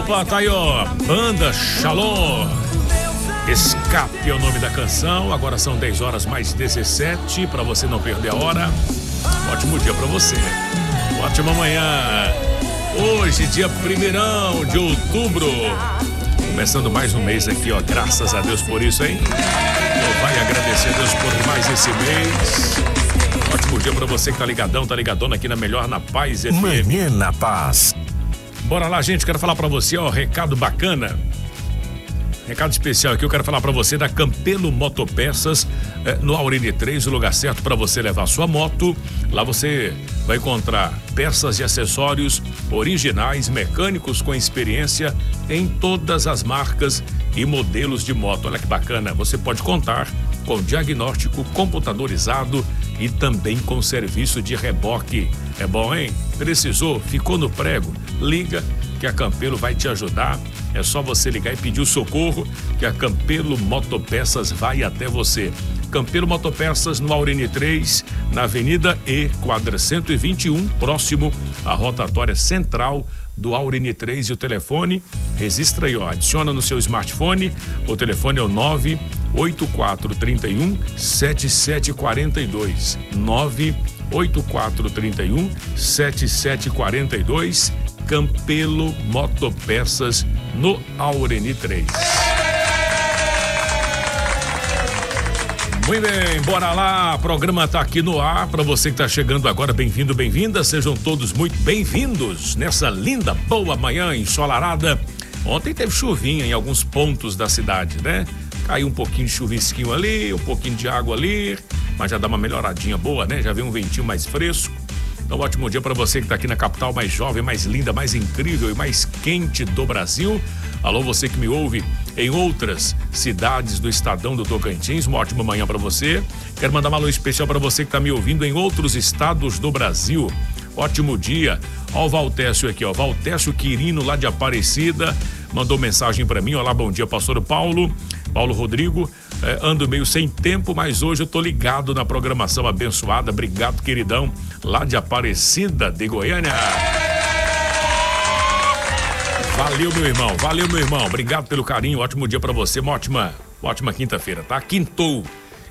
Opa, tá aí, ó. Banda Shalom. Escape é o nome da canção. Agora são 10 horas mais 17. Pra você não perder a hora. Ótimo dia pra você. Ótima manhã. Hoje, dia 1º de outubro. Começando mais um mês aqui, ó. Graças a Deus por isso, hein? Vai agradecer a Deus por mais esse mês. Ótimo dia pra você que tá ligadão, tá ligadona aqui na Melhor, na Paz FM. Manhã na Paz. Bora lá, gente, quero falar pra você, ó, recado bacana. Recado especial aqui, eu quero falar pra você da Campelo Motopeças, no Aurine 3, o lugar certo pra você levar sua moto. Lá você vai encontrar peças e acessórios originais, mecânicos com experiência em todas as marcas e modelos de moto. Olha que bacana, você pode contar com diagnóstico computadorizado e também com serviço de reboque. É bom, hein? Precisou? Ficou no prego? Liga que a Campelo vai te ajudar. É só você ligar e pedir o socorro que a Campelo Motopeças vai até você. Campelo Motopeças no Aurine 3, na Avenida E, quadra 121, próximo à rotatória central do Aurine 3. E o telefone, registra aí, ó, adiciona no seu smartphone, o telefone é o 98431 7742, 98431 7742, Campelo Motopeças no Aurine 3. Muito bem, bora lá, o programa tá aqui no ar, para você que tá chegando agora, bem-vindo, bem-vinda, sejam todos muito bem-vindos nessa linda, boa manhã ensolarada. Ontem teve chuvinha em alguns pontos da cidade, né? Caiu um pouquinho de chuvisquinho ali, um pouquinho de água ali, mas já dá uma melhoradinha boa, né? Já veio um ventinho mais fresco. Então, ótimo dia para você que tá aqui na capital mais jovem, mais linda, mais incrível e mais quente do Brasil. Alô, você que me ouve em outras cidades do Estadão do Tocantins, uma ótima manhã para você. Quero mandar um alô especial para você que tá me ouvindo em outros estados do Brasil. Ótimo dia. Ó o Valtécio aqui, ó, Valtécio Quirino lá de Aparecida, mandou mensagem para mim. Olá, bom dia, pastor Paulo Rodrigo. Ando meio sem tempo, mas hoje eu tô ligado na programação abençoada. Obrigado, queridão, lá de Aparecida de Goiânia. Valeu, meu irmão. Obrigado pelo carinho. Ótimo dia pra você. Uma ótima quinta-feira, tá? Quintou.